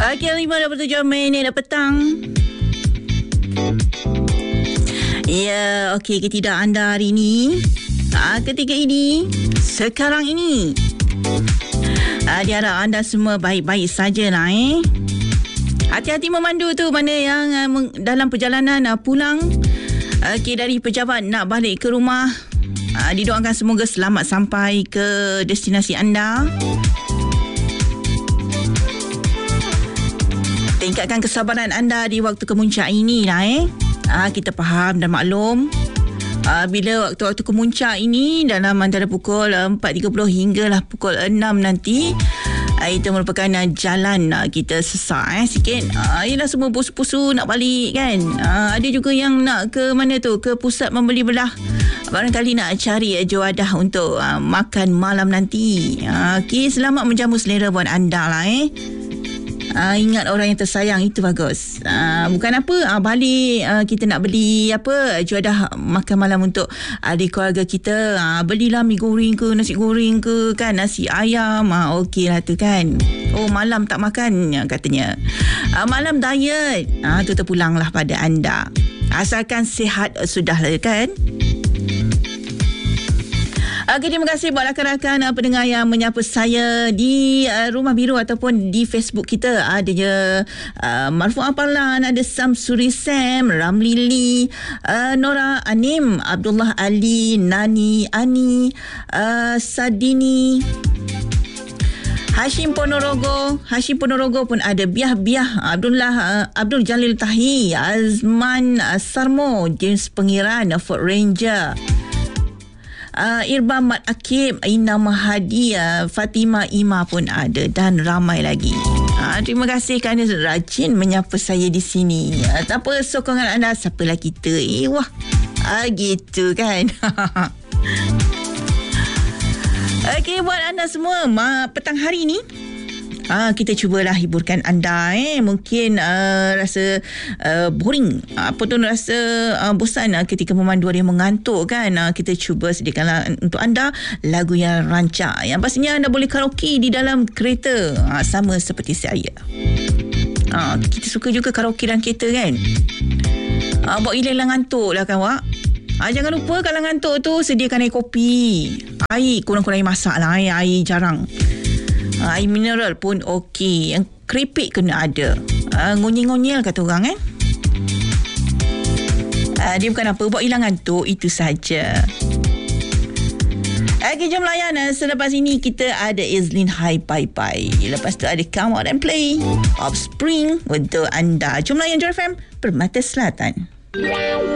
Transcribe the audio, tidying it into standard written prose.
Okey, 5:27 petang. Ya, okey ke tidak anda hari ini? Ketika ini, sekarang ini. Diharap anda semua baik-baik sajalah Hati-hati memandu tu, mana yang dalam perjalanan pulang dari pejabat nak balik ke rumah. Didoakan semoga selamat sampai ke destinasi anda. Tingkatkan kesabaran anda di waktu kemuncak ini lah kita faham dan maklum. Bila waktu-waktu kemuncak ini dalam antara pukul 4.30 hinggalah pukul 6 nanti, itu merupakan jalan kita sesak sikit. Yelah, semua pusu-pusu nak balik kan. Ada juga yang nak ke mana tu, ke pusat membeli belah. Barangkali nak cari juadah untuk makan malam nanti. Okey, selamat menjamu selera buat anda lah ingat orang yang tersayang, itu bagus. Bukan apa, balik kita nak beli juadah makan malam untuk adik keluarga kita. Belilah mi goreng ke, nasi goreng ke kan, nasi ayam. Okey lah tu kan. Oh, malam tak makan katanya. Malam diet. Tu terpulanglah pada anda. Asalkan sihat sudah lah kan. Okay, terima kasih buat rakan-rakan pendengar yang menyapa saya di Rumah Biru ataupun di Facebook kita. Ada Marfu Aparlan, ada Samsuri Sam, Ramli Lee, Nora Anim, Abdullah Ali, Nani Ani, Sadini, Hashim Ponorogo pun ada. Biah Abdul Jalil Tahi, Azman Sarmo, James Pengiran, Ford Ranger, Irba Mat Akib, Ina Mahadi, Fatimah Ima pun ada dan ramai lagi. Terima kasih kerana rajin menyapa saya di sini. Tanpa sokongan anda, siapalah kita? Wah, gitu kan. Okey, buat anda semua petang hari ni, kita cubalah hiburkan anda. Mungkin rasa boring, rasa bosan ketika memandu ada yang mengantuk kan. Kita cuba sediakanlah untuk anda lagu yang rancak, yang pastinya anda boleh karaoke di dalam kereta, sama seperti saya. Kita suka juga karaoke dalam kereta kan. Buat hilang ngantuk lah kan, Wak. Jangan lupa kalau ngantuk tu sediakan air kopi. Air kurang-kurang masak lah, air jarang. Air mineral pun okey. Yang keripik kena ada. Ngonyel-ngonyel kata orang dia bukan apa, buat hilang ngantuk, itu saja. Okay, jom layan. Selepas ini kita ada Izlin Hai Bye Bye. Lepas tu ada Come Out and Play, Offspring untuk anda. Jom layan Joy FM Permata Selatan.